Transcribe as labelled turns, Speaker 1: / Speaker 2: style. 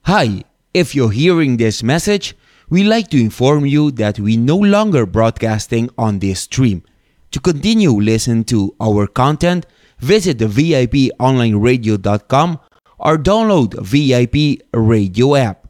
Speaker 1: Hi, if you're hearing this message, we'd like to inform you that we no longer broadcasting on this stream. To continue listening to our content, visit the VIPonlineradio.com or download VIP Radio app.